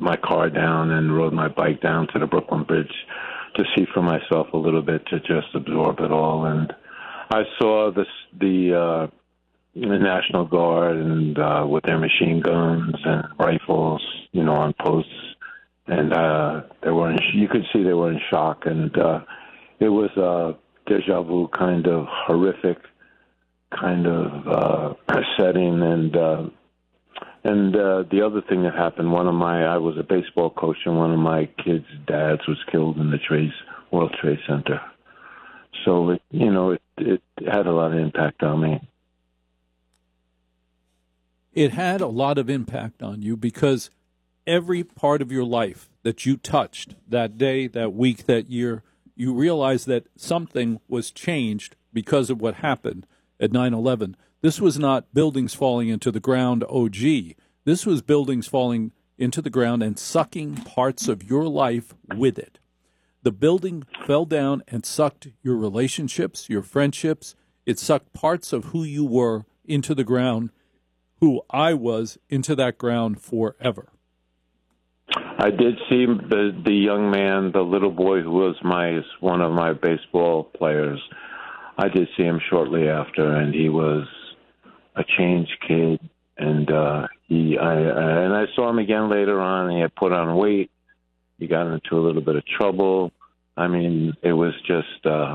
my car down and rode my bike down to the Brooklyn Bridge to see for myself a little bit, to just absorb it all. And I saw the National Guard and with their machine guns and rifles, on posts, and you could see they were in shock, and it was a deja vu kind of horrific kind of setting, and the other thing that happened, I was a baseball coach, and one of my kids' dads was killed in the World Trade Center. So it had a lot of impact on me. It had a lot of impact on you because every part of your life that you touched that day, that week, that year, you realized that something was changed because of what happened at 9/11. This was not buildings falling into the ground, oh gee. This was buildings falling into the ground and sucking parts of your life with it. The building fell down and sucked your relationships, your friendships. It sucked parts of who you were into the ground, who I was into that ground forever. I did see the young man, the little boy who was one of my baseball players. I did see him shortly after, and he was a changed kid. And I saw him again later on. He had put on weight. He got into a little bit of trouble. I mean, it was just the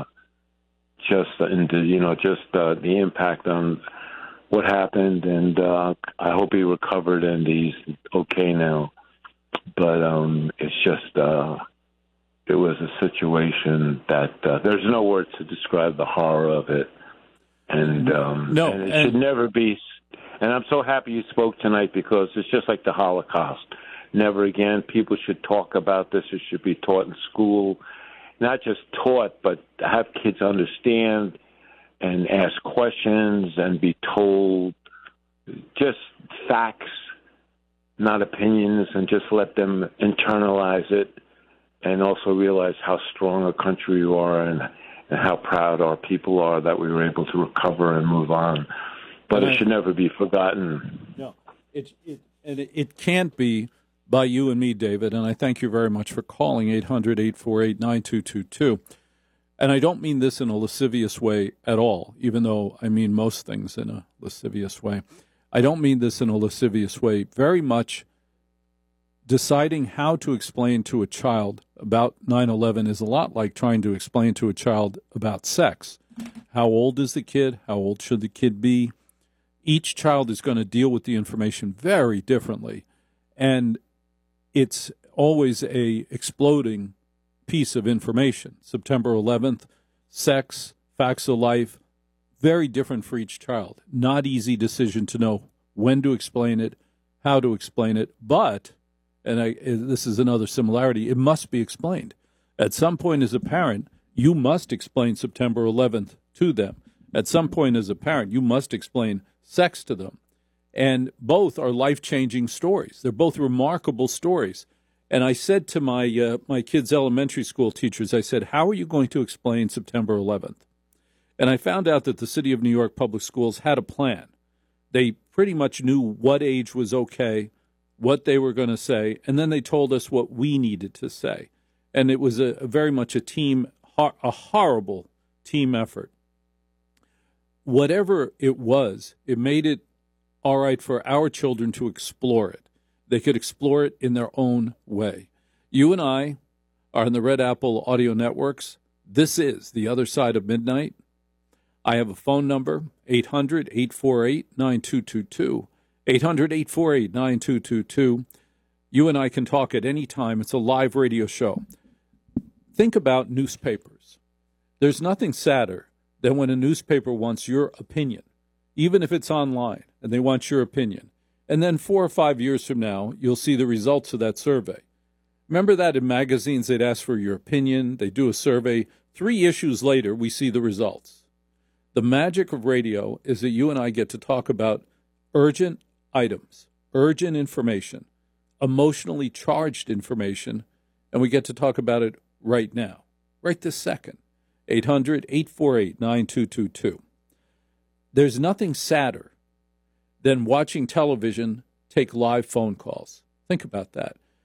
impact on what happened. And I hope he recovered and he's okay now. But it's just it was a situation that there's no words to describe the horror of it. And it should never be. And I'm so happy you spoke tonight, because it's just like the Holocaust. Never again. People should talk about this. It should be taught in school. Not just taught, but have kids understand and ask questions and be told just facts, not opinions, and just let them internalize it, and also realize how strong a country you are and how proud our people are that we were able to recover and move on. But it should never be forgotten. No, it can't be by you and me, David, and I thank you very much for calling 800-848-9222. And I don't mean this in a lascivious way at all, even though I mean most things in a lascivious way. I don't mean this in a lascivious way. Very much deciding how to explain to a child about 9/11 is a lot like trying to explain to a child about sex. How old is the kid? How old should the kid be? Each child is going to deal with the information very differently. And it's always a exploding piece of information. September 11th, sex, facts of life, very different for each child. Not easy decision to know when to explain it, how to explain it, but, this is another similarity, it must be explained. At some point as a parent, you must explain September 11th to them. At some point as a parent, you must explain sex to them. And both are life-changing stories. They're both remarkable stories. And I said to my kids' elementary school teachers, I said, how are you going to explain September 11th? And I found out that the City of New York Public Schools had a plan. They pretty much knew what age was okay, what they were going to say, and then they told us what we needed to say. And it was very much a horrible team effort. Whatever it was, it made it all right for our children to explore it. They could explore it in their own way. You and I are on the Red Apple Audio Networks. This is The Other Side of Midnight. I have a phone number, 800-848-9222, 800-848-9222. You and I can talk at any time. It's a live radio show. Think about newspapers. There's nothing sadder than when a newspaper wants your opinion, even if it's online, and they want your opinion. And then 4 or 5 years from now, you'll see the results of that survey. Remember that in magazines, they'd ask for your opinion, they do a survey. 3 issues later, we see the results. The magic of radio is that you and I get to talk about urgent items, urgent information, emotionally charged information, and we get to talk about it right now, right this second. 800-848-9222. There's nothing sadder than watching television take live phone calls. Think about that.